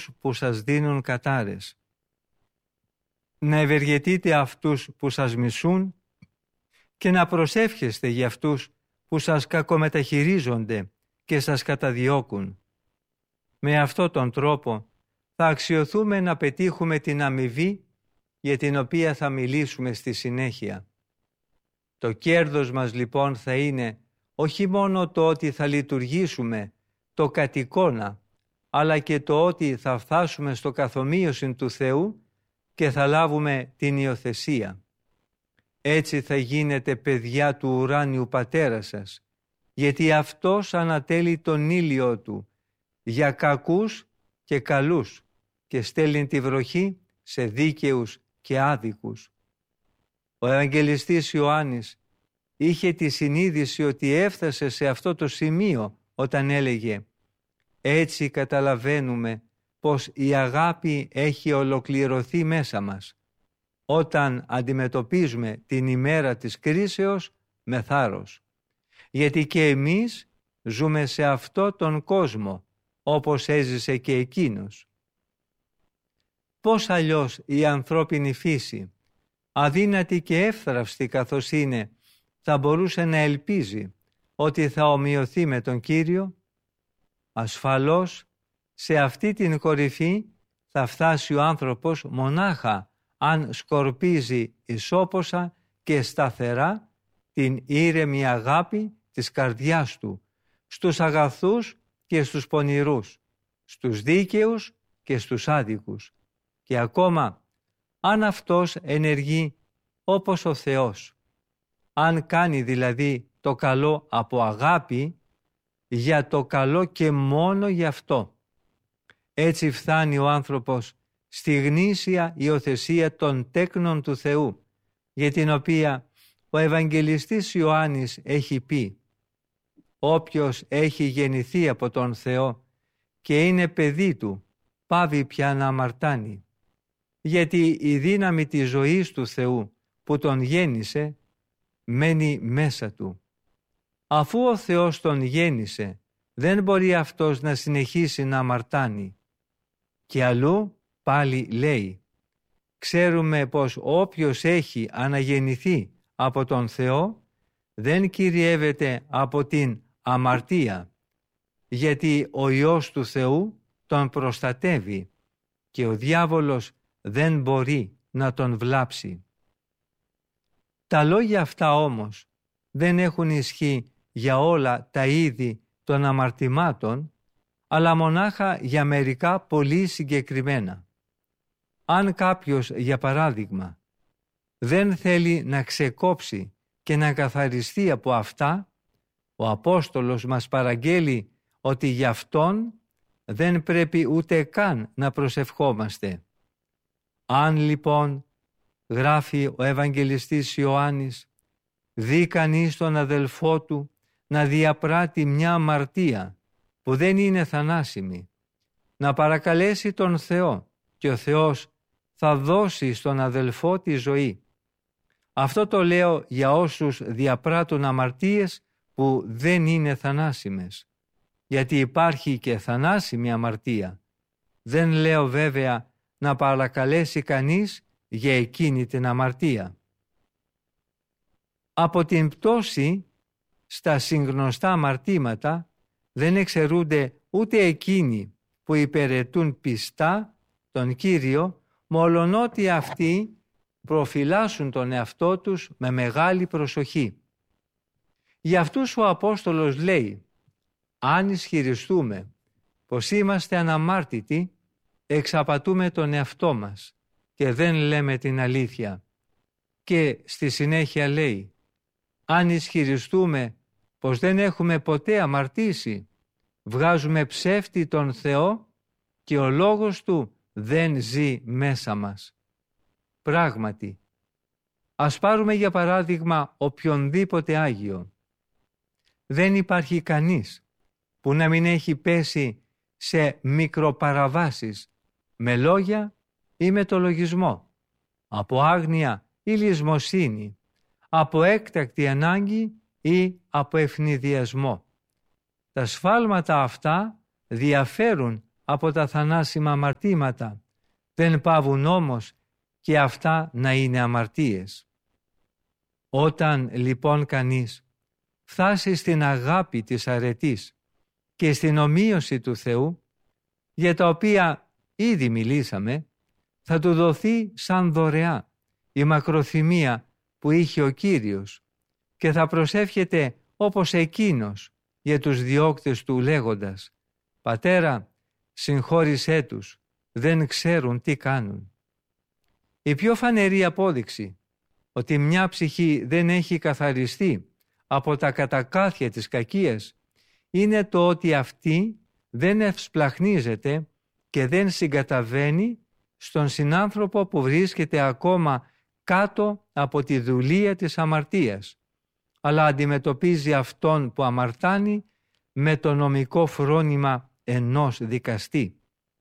αυτούς που σας δίνουν κατάρες. Να ευεργετείτε αυτούς που σας μισούν και να προσεύχεστε για αυτούς που σας κακομεταχειρίζονται και σας καταδιώκουν. Με αυτόν τον τρόπο θα αξιωθούμε να πετύχουμε την αμοιβή για την οποία θα μιλήσουμε στη συνέχεια. Το κέρδος μας λοιπόν θα είναι όχι μόνο το ότι θα λειτουργήσουμε το κατ' εικόνα, αλλά και το ότι θα φτάσουμε στο καθομοίωση του Θεού και θα λάβουμε την υιοθεσία. Έτσι θα γίνετε παιδιά του ουράνιου Πατέρα σας, γιατί Αυτός ανατέλει τον ήλιο Του για κακούς και καλούς και στέλνει τη βροχή σε δίκαιους και άδικους. Ο Ευαγγελιστής Ιωάννης είχε τη συνείδηση ότι έφτασε σε αυτό το σημείο όταν έλεγε «Έτσι καταλαβαίνουμε πως η αγάπη έχει ολοκληρωθεί μέσα μας, όταν αντιμετωπίζουμε την ημέρα της κρίσεως με θάρρος. Γιατί και εμείς ζούμε σε αυτό τον κόσμο, όπως έζησε και εκείνος». Πώς αλλιώς η ανθρώπινη φύση, αδύνατη και εύθραυστη καθώς είναι, θα μπορούσε να ελπίζει ότι θα ομοιωθεί με τον Κύριο? Ασφαλώς σε αυτή την κορυφή θα φτάσει ο άνθρωπος μονάχα αν σκορπίζει ισόποσα και σταθερά την ήρεμη αγάπη της καρδιάς του στους αγαθούς και στους πονηρούς, στους δίκαιους και στους άδικους, και ακόμα αν αυτός ενεργεί όπως ο Θεός, αν κάνει δηλαδή το καλό από αγάπη για το καλό και μόνο γι' αυτό. Έτσι φτάνει ο άνθρωπος στη γνήσια υιοθεσία των τέκνων του Θεού, για την οποία ο Ευαγγελιστής Ιωάννης έχει πει «Όποιος έχει γεννηθεί από τον Θεό και είναι παιδί Του, πάβει πια να αμαρτάνει, γιατί η δύναμη της ζωής του Θεού που τον γέννησε μένει μέσα του. Αφού ο Θεός τον γέννησε, δεν μπορεί αυτός να συνεχίσει να αμαρτάνει». Και αλλού πάλι λέει «Ξέρουμε πως όποιος έχει αναγεννηθεί από τον Θεό δεν κυριεύεται από την αμαρτία, γιατί ο Υιός του Θεού τον προστατεύει και ο διάβολος δεν μπορεί να τον βλάψει». Τα λόγια αυτά όμως δεν έχουν ισχύ για όλα τα είδη των αμαρτημάτων, αλλά μονάχα για μερικά πολύ συγκεκριμένα. Αν κάποιος, για παράδειγμα, δεν θέλει να ξεκόψει και να καθαριστεί από αυτά, ο Απόστολος μας παραγγέλει ότι γι' αυτόν δεν πρέπει ούτε καν να προσευχόμαστε. Αν λοιπόν, γράφει ο Ευαγγελιστής Ιωάννης, δει κανείς τον αδελφό του να διαπράττει μια αμαρτία που δεν είναι θανάσιμη, να παρακαλέσει τον Θεό και ο Θεός θα δώσει στον αδελφό τη ζωή. Αυτό το λέω για όσους διαπράττουν αμαρτίες που δεν είναι θανάσιμες, γιατί υπάρχει και θανάσιμη αμαρτία. Δεν λέω βέβαια να παρακαλέσει κανείς για εκείνη την αμαρτία. Από την πτώση στα συγνωστά αμαρτήματα δεν εξαιρούνται ούτε εκείνοι που υπηρετούν πιστά τον Κύριο, μολονότι αυτοί προφυλάσσουν τον εαυτό τους με μεγάλη προσοχή. Για αυτούς ο Απόστολος λέει «Αν ισχυριστούμε πως είμαστε αναμάρτητοι, εξαπατούμε τον εαυτό μας και δεν λέμε την αλήθεια». Και στη συνέχεια λέει «Αν ισχυριστούμε πως δεν έχουμε ποτέ αμαρτήσει, βγάζουμε ψεύτη τον Θεό και ο λόγος Του δεν ζει μέσα μας». Πράγματι, ας πάρουμε για παράδειγμα οποιονδήποτε Άγιο. Δεν υπάρχει κανείς που να μην έχει πέσει σε μικροπαραβάσεις με λόγια ή με το λογισμό, από άγνοια ή λησμοσύνη, από έκτακτη ανάγκη ή από ευνηδιασμό. Τα σφάλματα αυτά διαφέρουν από τα θανάσιμα αμαρτήματα, δεν παύουν όμως και αυτά να είναι αμαρτίες. Όταν λοιπόν κανείς φτάσει στην αγάπη της αρετής και στην ομοίωση του Θεού, για τα οποία ήδη μιλήσαμε, θα του δοθεί σαν δωρεά η μακροθυμία που είχε ο Κύριος και θα προσεύχεται όπως εκείνος για τους διώκτες του λέγοντας «Πατέρα, συγχώρησέ τους, δεν ξέρουν τι κάνουν». Η πιο φανερή απόδειξη ότι μια ψυχή δεν έχει καθαριστεί από τα κατακάθια της κακίας είναι το ότι αυτή δεν ευσπλαχνίζεται και δεν συγκαταβαίνει στον συνάνθρωπο που βρίσκεται ακόμα κάτω από τη δουλεία της αμαρτίας, αλλά αντιμετωπίζει αυτόν που αμαρτάνει με το νομικό φρόνημα ενός δικαστή.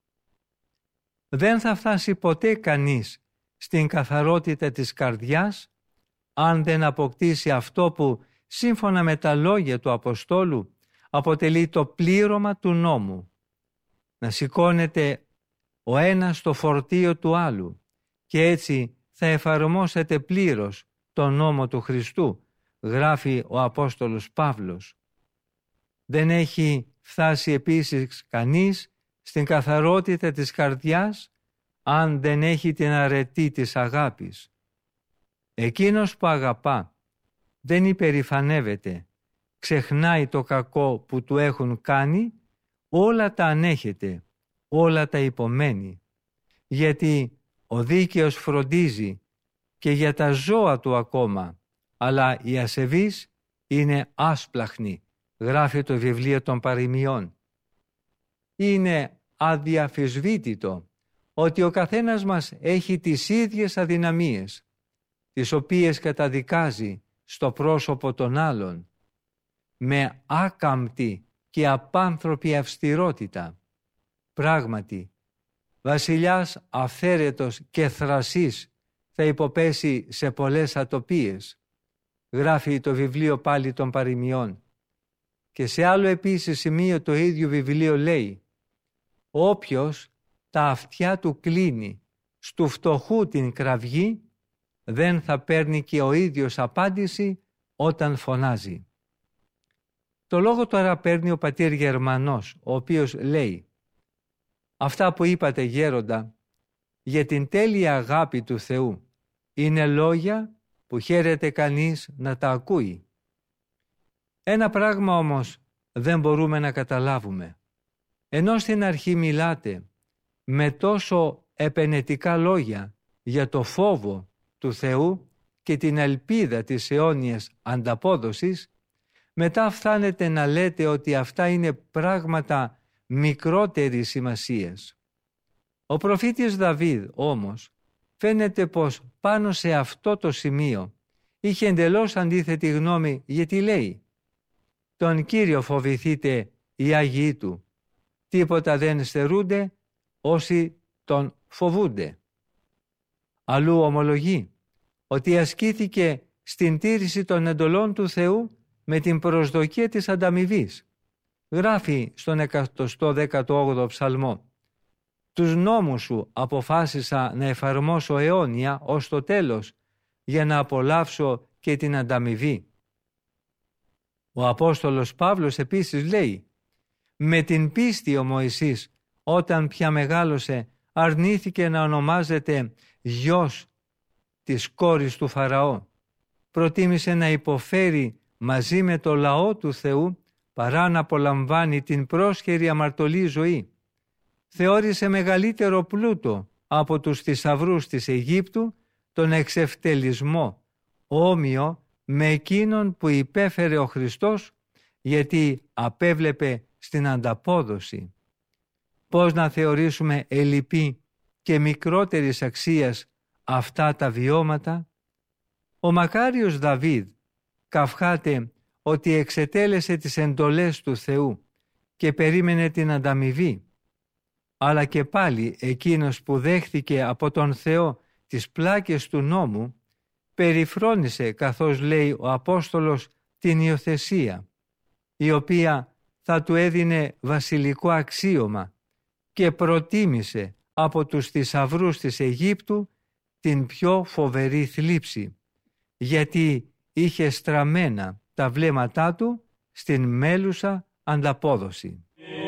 Δεν θα φτάσει ποτέ κανείς στην καθαρότητα της καρδιάς αν δεν αποκτήσει αυτό που σύμφωνα με τα λόγια του Αποστόλου αποτελεί το πλήρωμα του νόμου. Να σηκώνεται ο ένας το φορτίο του άλλου και έτσι θα εφαρμόσετε πλήρως τον νόμο του Χριστού, γράφει ο Απόστολος Παύλος. Δεν έχει φτάσει επίσης κανείς στην καθαρότητα της καρδιάς αν δεν έχει την αρετή της αγάπης. Εκείνος που αγαπά δεν υπερηφανεύεται, ξεχνάει το κακό που του έχουν κάνει, όλα τα ανέχεται, όλα τα υπομένει, γιατί ο δίκαιος φροντίζει και για τα ζώα του ακόμα, αλλά οι ασεβείς είναι άσπλαχνοι, γράφει το βιβλίο των Παροιμιών. Είναι αδιαφυσβήτητο ότι ο καθένας μας έχει τις ίδιες αδυναμίες, τις οποίες καταδικάζει στο πρόσωπο των άλλων, με άκαμπτη και απάνθρωπη αυστηρότητα. Πράγματι, βασιλιάς αυθαίρετος και θρασής θα υποπέσει σε πολλές ατοπίες, γράφει το βιβλίο πάλι των Παροιμιών. Και σε άλλο επίσης σημείο το ίδιο βιβλίο λέει «Όποιος τα αυτιά του κλείνει στου φτωχού την κραυγή, δεν θα παίρνει και ο ίδιος απάντηση όταν φωνάζει». Το λόγο τώρα παίρνει ο πατήρ Γερμανός, ο οποίος λέει «Αυτά που είπατε γέροντα για την τέλεια αγάπη του Θεού είναι λόγια που χαίρεται κανείς να τα ακούει. Ένα πράγμα όμως δεν μπορούμε να καταλάβουμε. Ενώ στην αρχή μιλάτε με τόσο επενετικά λόγια για το φόβο του Θεού και την ελπίδα της αιώνιας ανταπόδοσης, μετά φτάνετε να λέτε ότι αυτά είναι πράγματα μικρότερης σημασίας. Ο προφήτης Δαβίδ όμως φαίνεται πως πάνω σε αυτό το σημείο είχε εντελώς αντίθετη γνώμη, γιατί λέει «Τον Κύριο φοβηθείτε οι Άγιοι Του, τίποτα δεν στερούνται όσοι τον φοβούνται». Αλλού ομολογεί ότι ασκήθηκε στην τήρηση των εντολών του Θεού με την προσδοκία της ανταμοιβής. Γράφει στον 118ο ψαλμό «Τους νόμους σου αποφάσισα να εφαρμόσω αιώνια ως το τέλος, για να απολαύσω και την ανταμοιβή». Ο Απόστολος Παύλος επίσης λέει «Με την πίστη ο Μωυσής, όταν πια μεγάλωσε, αρνήθηκε να ονομάζεται γιος της κόρης του Φαραώ. Προτίμησε να υποφέρει μαζί με το λαό του Θεού παρά να απολαμβάνει την πρόσχερη αμαρτωλή ζωή. Θεώρησε μεγαλύτερο πλούτο από τους θησαυρούς της Αιγύπτου τον εξευτελισμό, όμοιο με εκείνον που υπέφερε ο Χριστός, γιατί απέβλεπε στην ανταπόδοση. Πώς να θεωρήσουμε ελλειπή και μικρότερης αξίας αυτά τα βιώματα? Ο μακάριος Δαβίδ καυχάται ότι εξετέλεσε τις εντολές του Θεού και περίμενε την ανταμοιβή. Αλλά και πάλι εκείνος που δέχθηκε από τον Θεό τις πλάκες του νόμου περιφρόνησε, καθώς λέει ο Απόστολος, την υιοθεσία, η οποία θα του έδινε βασιλικό αξίωμα και προτίμησε από τους θησαυρούς της Αιγύπτου την πιο φοβερή θλίψη, γιατί είχε στραμμένα τα βλέμματά του στην μέλουσα ανταπόδοση.